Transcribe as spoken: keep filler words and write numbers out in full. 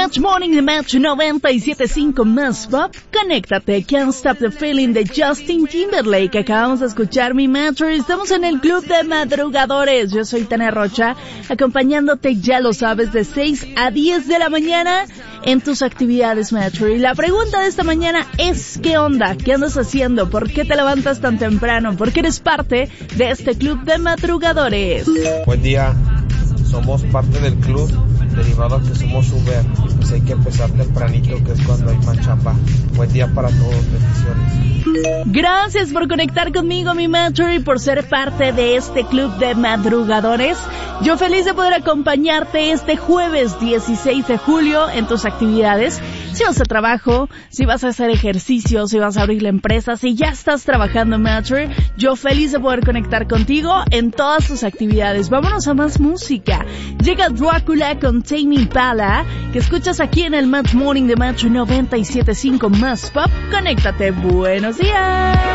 Match Morning de Match noventa y siete punto cinco más Pop. Conéctate, Can't Stop the Feeling de Justin Timberlake. Acabamos de escuchar mi Metro y estamos en el Club de Madrugadores. Yo soy Tania Rocha, acompañándote, ya lo sabes, de seis a diez de la mañana en tus actividades Metro. Y la pregunta de esta mañana es, ¿qué onda? ¿Qué andas haciendo? ¿Por qué te levantas tan temprano? ¿Por qué eres parte de este Club de Madrugadores? Buen día, somos parte del club, derivado a que somos Uber, pues hay que empezar tempranito, que es cuando hay más chamba. Buen día para todos, bendiciones. Gracias por conectar conmigo, mi Metro, y por ser parte de este Club de Madrugadores. Yo feliz de poder acompañarte este jueves dieciséis de julio en tus actividades. Si vas a trabajo, si vas a hacer ejercicio, si vas a abrir la empresa, si ya estás trabajando en Metro, yo feliz de poder conectar contigo en todas tus actividades. Vámonos a más música. Llega Drácula con Tame Impala, que escuchas aquí en el Match Morning de Metro noventa y siete punto cinco más Pop. Conéctate. Buenos días.